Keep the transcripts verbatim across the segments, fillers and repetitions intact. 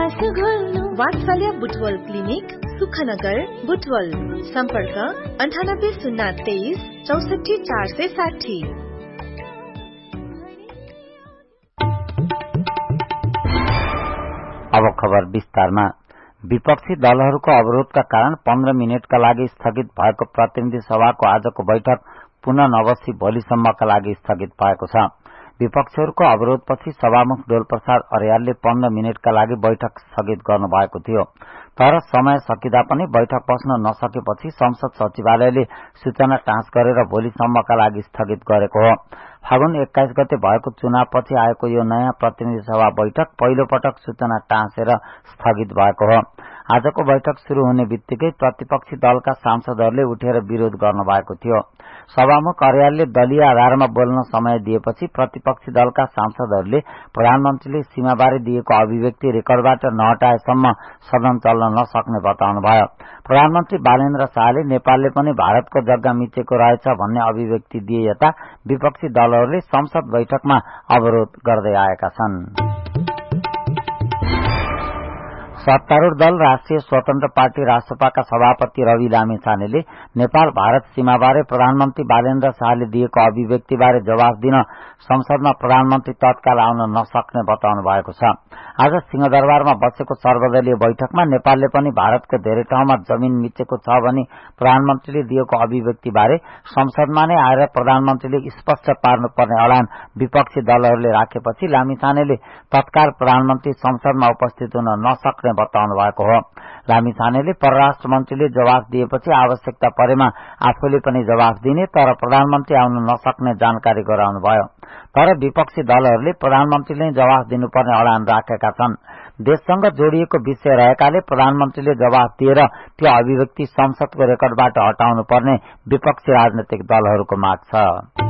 वात्सल्य बुटवल क्लिनिक सुखनगर बुटवल। सम्पर्क अन्ठानब्बे शून्य तेइस चौसठी चार सय साठी। अब खबर विस्तारमा। विपक्षी दलहरूको अवरोधका कारण पन्ध्र मिनटका लागि स्थगित भएको प्रतिनिधि सभाको आजको बैठक पुनः नबसी भोलिसम्मका लागि स्थगित भएको छ। विपक्षीहरूको अवरोधपछि सभामुख डोलप्रसाद अर्यालले पन्ध्र मिनटका लागि बैठक स्थगित गर्नु भएको थियो। तर समय सकिँदा पनि बैठक बस्न नसकेपछि संसद सचिवालयले सूचना टाँस गरेर भोलिसम्मका लागि स्थगित गरेको हो। फागुन एक्काइस गते भएको चुनावपछि आएको यो नयाँ प्रतिनिधि सभा बैठक पहिलो पटक सूचना टाँसेर स्थगित भएको हो। आजको बैठक शुरू हुने बित्तिकै प्रतिपक्षी दलका सांसदहरूले उठेर विरोध गर्नु भएको थियो। सभामुख अर्यालले दलीय आधारमा बोल्न समय दिएपछि प्रतिपक्षी दलका सांसदहरूले प्रधानमन्त्रीले सीमाबारे दिएको अभिव्यक्ति रेकर्डबाट नहटाएसम्म सदन चल्न नसक्ने बताउनुभयो। प्रधानमन्त्री बालेन्द्र शाहले नेपालले पनि भारतको जग्गा मिचेको रहेछ भन्ने अभिव्यक्ति दिए यता विपक्षी दलहरूले संसद बैठकमा अवरोध गर्दै आएका छन्। सत्तारूढ़ दल राष्ट्रिय स्वतन्त्र पार्टी रासपाका सभापति रवि लामिछानेले नेपाल भारत सीमाबारे प्रधानमन्त्री बालेन्द्र शाहले दिएको अभिव्यक्तिबारे जवाफ दिन संसदमा प्रधानमन्त्री तत्काल आउन नसक्ने बताउनु भएको छ। आज सिंहदरबारमा बसेको सर्वदलीय बैठकमा नेपालले पनि भारतको धेरै ठाउँमा जमीन मिचेको छ भनी प्रधानमन्त्रीले दिएको अभिव्यक्तिबारे संसदमा नै आएर प्रधानमन्त्रीले स्पष्ट पार्नुपर्ने अडान विपक्षी दलहरूले राखेपछि लामिछानेले तत्काल प्रधानमन्त्री संसदमा उपस्थित हुन नसक्ने बताउनु भएको हो। लामिछानेले परराष्ट्र मन्त्रीले जवाफ दिएपछि आवश्यकता परेमा आफूले पनि जवाफ दिने तर प्रधानमन्त्री आउन नसक्ने जानकारी गराउनुभयो। तर विपक्षी दलहरूले प्रधानमन्त्रीले जवाफ दिनुपर्ने अडान राखेका छन्। देशसँग जोडिएको विषय रहेकाले प्रधानमन्त्रीले जवाफ दिएर त्यो अभिव्यक्ति संसदको रेकर्डबाट हटाउनु पर्ने विपक्षी राजनैतिक दलहरूको माग छ।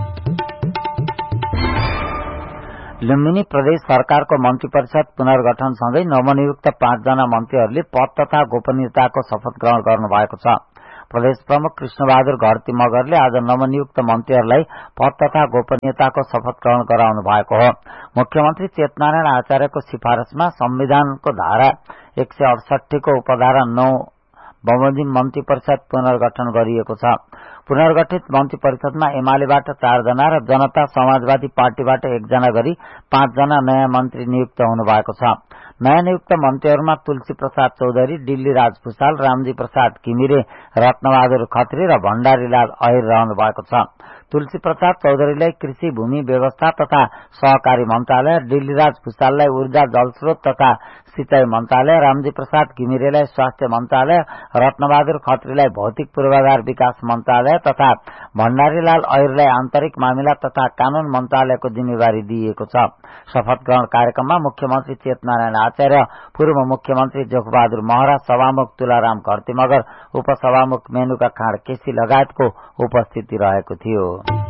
लुम्बिनी प्रदेश सरकारको मन्त्री परिषद पुनर्गठनसँगै नवनियुक्त पाँचजना मन्त्रीहरूले पद तथा गोपनीयताको शपथ ग्रहण गर्नु भएको छ। प्रदेश प्रमुख कृष्णबहादुर घरती मगरले आज नवनियुक्त मन्त्रीहरूलाई पद तथा गोपनीयताको शपथ ग्रहण गराउनु भएको हो। मुख्यमन्त्री चेतनारायण आचार्यको सिफारिशमा संविधानको धारा एक सय अडसठीको उपधारा नौ बमोजिम मन्त्री परिषद पुनर्गठन गरिएको छ। पुनर्गठित मन्त्री परिषदमा एमालेबाट चारजना र जनता समाजवादी पार्टीबाट एकजना गरी पाँचजना नयाँ मन्त्री नियुक्त हुनु भएको छ। नयाँ नियुक्त मन्त्रीहरूमा तुलसी प्रसाद चौधरी, डिल्ली राज भुषाल, रामजी प्रसाद घिमिरे, रत्नबहादुर खत्री र भण्डारीलाल अहिर रहनु भएको छ। तुलसी प्रसाद चौधरीलाई कृषि भूमि व्यवस्था तथा सहकारी मन्त्रालय, डिल्ली राज भुषाललाई ऊर्जा जलस्रोत तथा सिंचाई मन्त्रालय, रामजी प्रसाद घिमिरेलाई स्वास्थ्य मन्त्रालय, रत्नबहादुर खत्रीलाई भौतिक पूर्वाधार विकास मन्त्रालय तथा भण्डारीलाल अहिरलाई आन्तरिक मामिला तथा कानून मन्त्रालयको जिम्मेवारी दिइएको छ। शपथ ग्रहण कार्यक्रममा मुख्यमन्त्री चेतनारायण आचार्य, पूर्व मुख्यमन्त्री जोगबहादुर महरा, सभामुख तुलाराम घरती मगर, उपसभामुख मेनुका खाँड केसी लगायतको उपस्थिति रहेको थियो।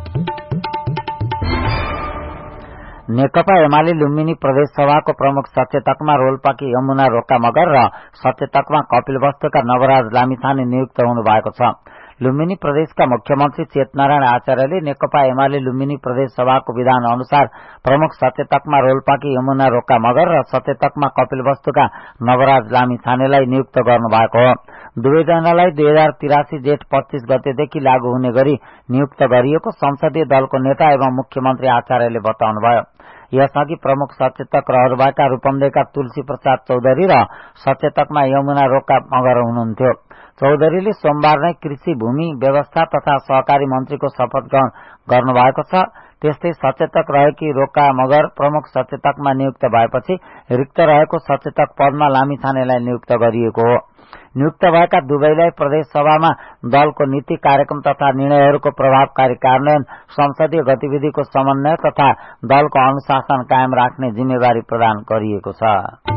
नेकपा एमाले लुम्बिनी प्रदेश सभाको प्रमुख सचेतकमा रोल्पाकी यमुना रोका मगर र सचेतकमा कपिलवस्तुका नवराज लामिछाने नियुक्त हुनु भएको छ। लुम्बिनी प्रदेशका मुख्यमन्त्री चेतनारायण आचार्यले नेकपा एमाले लुम्बिनी प्रदेश सभाको विधान अनुसार प्रमुख सचेतकमा रोल्पाकी यमुना रोका मगर र सचेतकमा कपिलवस्तुका नवराज लामिछानेलाई नियुक्त गर्नु भएको हो। दुवैजनालाई दुई हजार तिरासी जेठ पच्चीस गतेदेखि लागू हुने गरी नियुक्त गरिएको संसदीय दलको नेता एवं मुख्यमन्त्री आचार्यले बताउनुभयो। यसअघि प्रमुख सचेतक रहनुभएका रूपन्देहीका तुलसी प्रसाद चौधरी र सचेतकमा यमुना रोका मगर हुनुहुन्थ्यो। चौधरीले सोमबार नै कृषि भूमि व्यवस्था तथा सहकारी मन्त्रीको शपथ ग्रहण गर्नुभएको छ। त्यस्तै सचेतक रहेकी रोका मगर प्रमुख सचेतकमा नियुक्त भएपछि रिक्त रहेको सचेतक पदमा लामिछानेलाई नियुक्त गरिएको हो। नियुक्त भएका दुवैलाई प्रदेश सभामा दलको नीति कार्यक्रम तथा निर्णयहरूको प्रभावकारी कार्यान्वयन, संसदीय गतिविधिको समन्वय तथा दलको अनुशासन कायम राख्ने जिम्मेवारी प्रदान गरिएको छ।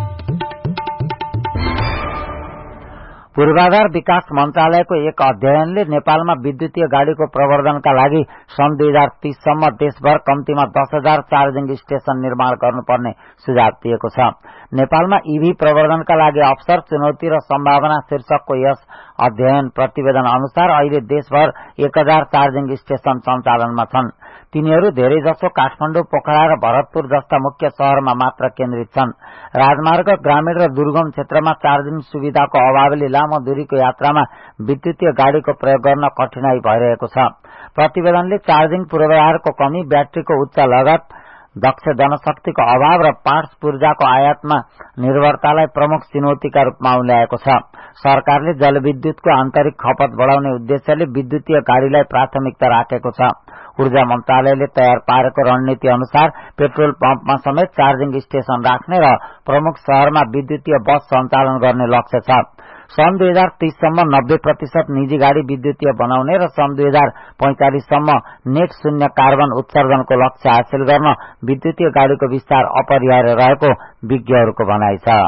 पूर्वाधार विकास मन्त्रालयको एक अध्ययनले नेपालमा विद्युतीय गाड़ीको प्रवर्धनका लागि सन् दुई हजार तीससम्म देशभर कम्तीमा दस हजार चार्जिङ स्टेशन निर्माण गर्नुपर्ने सुझाव दिएको छ। नेपालमा ईभी प्रवर्धनका लागि अवसर, चुनौती र सम्भावना शीर्षकको यस अध्ययन प्रतिवेदन अनुसार अहिले देशभर एक हजार चार्जिङ स्टेशन सञ्चालनमा छन्। तिनीहरू धेरैजसो काठमाडौँ, पोखरा र भरतपुर जस्ता मुख्य शहरमा मात्र केन्द्रित छन्। राजमार्ग, ग्रामीण र दुर्गम क्षेत्रमा चार्जिङ सुविधाको अभावले लामो दूरीको यात्रामा विद्युतीय गाड़ीको प्रयोग गर्न कठिनाई भइरहेको छ। प्रतिवेदनले चार्जिङ पूर्वाधारको कमी, ब्याट्रीको उच्च लागत, दक्ष जनशक्तिको अभाव र पार्ट्स पूर्जाको आयातमा निर्भरतालाई प्रमुख चुनौतीका रूपमा उल्ल्याएको छ। सरकारले जलविद्युतको आन्तरिक खपत बढ़ाउने उद्देश्यले विद्युतीय गाड़ीलाई प्राथमिकता राखेको छ। ऊर्जा मन्त्रालयले तयार पारेको रणनीति अनुसार पेट्रोल पम्पमा समेत चार्जिङ स्टेशन राख्ने र प्रमुख शहरमा विद्युतीय बस सञ्चालन गर्ने लक्ष्य छ। सन् दुई हजार तीससम्म नब्बे प्रतिशत निजी गाड़ी विद्युतीय बनाउने र सन् दुई हजार पैंतालिससम्म नेट शून्य कार्बन उत्सर्जनको लक्ष्य हासिल गर्न विद्युतीय गाड़ीको विस्तार अपरिहार्य रहेको विज्ञहरूको भनाइ छ।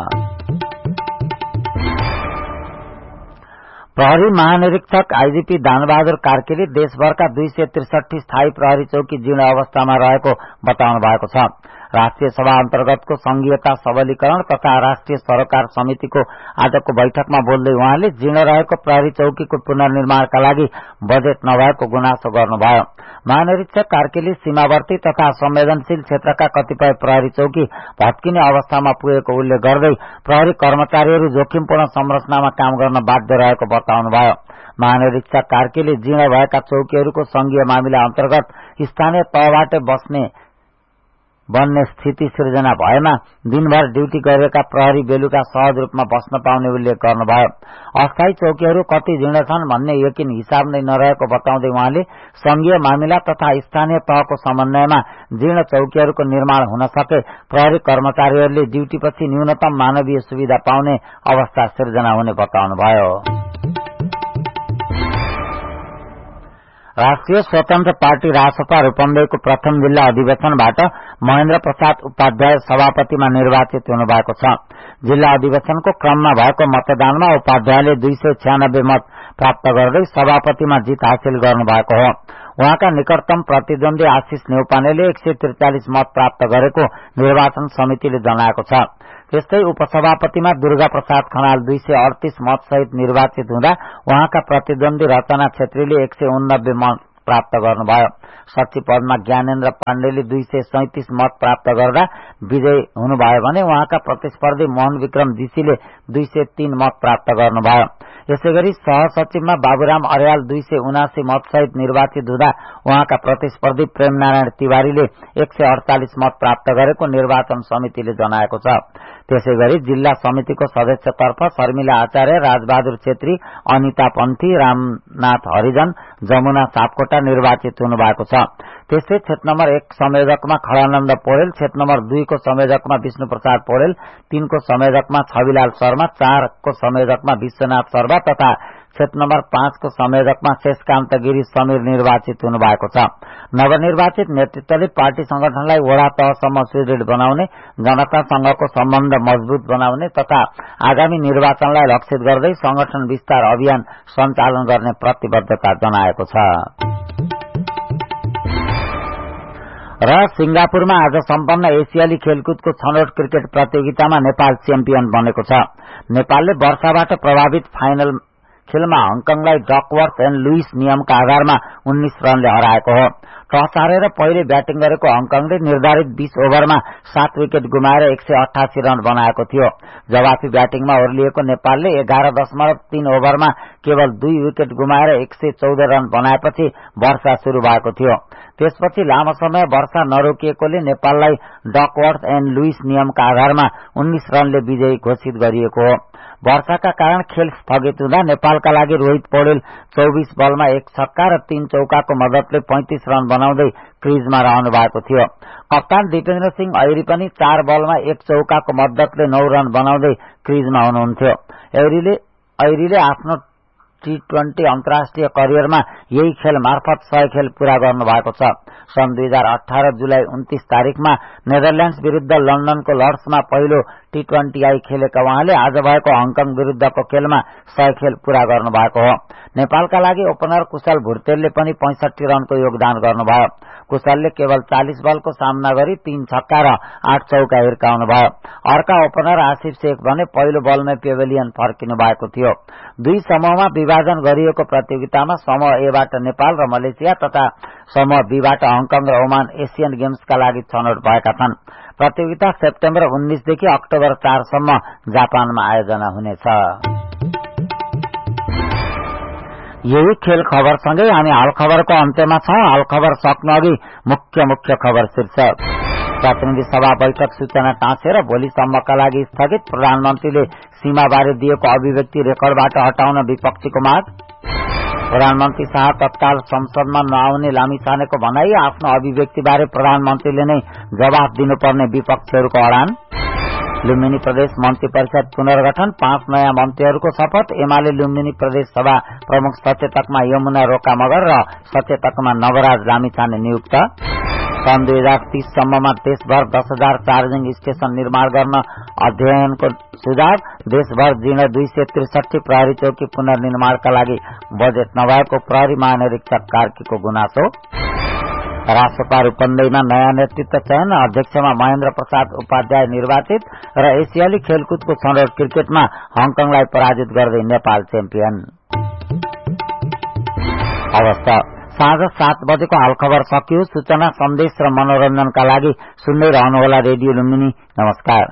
प्रहरी महानिरीक्षक आईजीपी दानबहादुर कार्कीले देशभरका दुई सय त्रिसठी स्थायी प्रहरी चौकी जीर्ण अवस्थामा रहेको बताउनु भएको छ। राष्ट्रिय सभा अन्तर्गतको संघीयता सबलीकरण तथा राष्ट्रिय सरोकार समितिको आजको बैठकमा बोल्दै उहाँले जीर्ण रहेको प्रहरी चौकीको पुनर्निर्माणका लागि बजेट नभएको गुनासो गर्नुभयो। महानिरीक्षक कार्कीले सीमावर्ती तथा संवेदनशील क्षेत्रका कतिपय प्रहरी चौकी भत्किने अवस्थामा पुगेको उल्लेख गर्दै प्रहरी कर्मचारीहरू जोखिमपूर्ण संरचनामा काम गर्न बाध्य रहेको बताउनुभयो। महानिरीक्षक कार्कीले जीर्ण भएका चौकीहरूको संघीय मामिला अन्तर्गत स्थानीय तहबाटै बस्ने बन्ने स्थिति सिर्जना भएमा दिनभर ड्यूटी गरेका प्रहरी बेलुका सहज रूपमा बस्न पाउने उल्लेख गर्नुभयो। अस्थायी चौकीहरू कति जीर्ण छन् भन्ने यकिन हिसाब नै नरहेको बताउँदै उहाँले संघीय मामिला तथा स्थानीय तहको समन्वयमा जीर्ण चौकीहरूको निर्माण हुन सके प्रहरी कर्मचारीहरूले ड्यूटीपछि न्यूनतम मानवीय सुविधा पाउने अवस्था सिर्जना हुने बताउनुभयो। राष्ट्रिय स्वतन्त्र पार्टी रासपा रूपन्देहीको प्रथम जिल्ला अधिवेशनबाट महेन्द्र प्रसाद उपाध्याय सभापतिमा निर्वाचित हुनुभएको छ। जिल्ला अधिवेशनको क्रममा भएको मतदानमा उपाध्यायले दुई सय छ्यानब्बे मत प्राप्त गर्दै सभापतिमा जित हासिल गर्नुभएको हो। उहाँका निकटतम प्रतिद्वन्दी आशिष न्यौपानेले एक सय त्रिचालिस मत प्राप्त गरेको निर्वाचन समितिले जनाएको छ। त्यस्तै उपसभापतिमा दुर्गा प्रसाद खनाल दुई सय अडतीस मत सहित निर्वाचित हुँदा उहाँका प्रतिद्वन्दी रचना छेत्रीले एक सय उन्नब्बे मत प्राप्त गर्नुभयो। सचिव पदमा ज्ञानेन्द्र पाण्डेले दुई सय सैंतिस मत प्राप्त गर्दा विजयी हुनुभयो भने उहाँका प्रतिस्पर्धी मोहन विक्रम जीसीले दुई सय तीन मत प्राप्त गर्नुभयो। यसैगरी सहसचिवमा बाबुराम अर्याल दुई सय उनासी मत सहित निर्वाचित हुँदा उहाँका प्रतिस्पर्धी प्रेमनारायण तिवारीले एक सय अड़चालिस मत प्राप्त गरेको निर्वाचन समितिले जनाएको छ। त्यसैगरी जिल्ला समितिको सदस्यतर्फ शर्मिला आचार्य, राजबहादुर छेत्री, अनिता पन्थी, रामनाथ हरिजन, जमुना सापकोटा निर्वाचित हुनुभएको छ। त्यस्तै क्षेत्र नम्बर एक संयोजकमा खडानन्द पौडेल, क्षेत्र नम्बर दुईको संयोजकमा विष्णु प्रसाद पौडेल, तीनको संयोजकमा छविलाल शर्मा, चारको संयोजकमा विश्वनाथ शर्मा तथा क्षेत्र नम्बर पाँचको संयोजकमा शेषकान्त गिरी समीर निर्वाचित हुनुभएको छ। नवनिर्वाचित नेतृत्वले पार्टी संगठनलाई वडा तहसम्म सुदृढ बनाउने, जनतासँगको सम्बन्ध मजबूत बनाउने तथा आगामी निर्वाचनलाई लक्षित गर्दै संगठन विस्तार अभियान सञ्चालन गर्ने प्रतिबद्धता जनाएको छ। र सिंगापुरमा आज सम्पन्न एसियाली खेलकुदको छनौट क्रिकेट प्रतियोगितामा नेपाल च्याम्पियन बनेको छ। नेपालले वर्षाबाट प्रभावित फाइनल खेलमा हङकङलाई डकवर्थ एण्ड लुइस नियमका आधारमा उन्नाइस रनले हराएको हो। टस हारेर पहिले ब्याटिङ गरेको हङकङले निर्धारित बीस ओभरमा सात विकेट गुमाएर एक सय अठासी रन बनाएको थियो। जवाफी ब्याटिङमा ओर्लिएको नेपालले एघार दशमलव तीन ओभरमा केवल दुई विकेट गुमाएर एक सय चौध रन बनाएपछि वर्षा शुरू भएको थियो। त्यसपछि लामो समय वर्षा नरोकिएकोले नेपाललाई डकवर्थ एण्ड लुइस नियमका आधारमा उन्नाइस रनले विजयी घोषित गरिएको हो। वर्षाका कारण खेल स्थगित हुँदा नेपालका लागि रोहित पौडेल चौबीस बलमा एक छक्का र तीन चौकाको मद्दतले पैंतीस रन बनाउँदै क्रिजमा रहनु भएको थियो। कप्तान दिपेन्द्र सिंह ऐरी पनि चार बलमा एक चौकाको मद्दतले नौ रन बनाउँदै क्रिजमा हुनुहुन्थ्यो। ऐरीले ऐरीले आफ्नो टी ट्वेन्टी अन्तर्राष्ट्रिय करियरमा यही खेल मार्फत सय खेल पूरा गर्नु भएको छ। सन् दुई हजार अठार जुलाई उन्तीस तारिकमा नेदरल्याण्ड्स विरूद्ध लन्डनको लर्ड्समा पहिलो टी ट्वेन्टी आई खेलेका उहाँले आज भएको हङकङ विरूद्धको खेलमा सय खेल पूरा गर्नुभएको हो। नेपालका लागि ओपनर कुशल भुर्तेलले पनि पैंसठी रनको योगदान गर्नुभयो। कुशलले केवल चालिस बलको सामना गरी तीन छक्का र आठ चौका हिर्काउनुभयो। अर्का ओपनर आसिफ शेख भने पहिलो बलमै पेभिलियन फर्किनु भएको थियो। दुई समूहमा विभाजन गरिएको प्रतियोगितामा समूह एबाट नेपाल र मलेसिया तथा समूह बीबाट हङकङ र ओमान एसियन गेम्सका लागि छनौट भएका छन्। प्रतियोगिता सेप्टेम्बर उन्नाइसदेखि अक्टोबर चारसम्म जापानमा आयोजना हुनेछ। यही खेल खबरसँगै हामी हाल खबरको अन्त्यमा छौं। हाल खबर सक्नु अघि मुख्य मुख्य खबर शीर्षक। प्रतिनिधि सभा बैठक सूचना टाँसेर भोलिसम्मका लागि स्थगित। प्रधानमन्त्रीले सीमाबारे दिएको अभिव्यक्ति रेकर्डबाट हटाउन विपक्षीको माग। प्रधानमन्त्री शाह तत्काल संसदमा नआउने लामिछानेको भनाई। आफ्नो अभिव्यक्तिबारे प्रधानमन्त्रीले नै जवाफ दिनुपर्ने विपक्षीहरूको अडान। लुम्बिनी प्रदेश मन्त्री परिषद पुनर्गठन, पाँच नयाँ मन्त्रीहरूको शपथ। एमाले लुम्बिनी प्रदेश सभा प्रमुख सचेतकमा यमुना रोका मगर र सचेतकमा नवराज लामिछाने नियुक्त। सन् दुई हजार तीस सम्ममा देशभर दस हजार चार्जिङ स्टेशन निर्माण गर्न अध्ययनको सुझाव। देशभर जीर्ण दुई सय त्रिसठी प्रहरी चौकी पुनर्निर्माणका लागि बजेट नभएको प्रहरी महानिरीक्षक कार्कीको गुनासो। राष्ट्रपा रूपन्देहीमा नयाँ नेतृत्व चयन, अध्यक्षमा महेन्द्र प्रसाद उपाध्याय निर्वाचित र एसियाली खेलकुदको छनौट क्रिकेटमा हङकङलाई पराजित गर्दै नेपाल च्याम्पियन। अवस्था साँझ सात बजेको हाल खबर सकियो। सूचना, सन्देश र मनोरञ्जनका लागि सुन्दै रहनुहोला रेडियो लुम्बिनी। नमस्कार।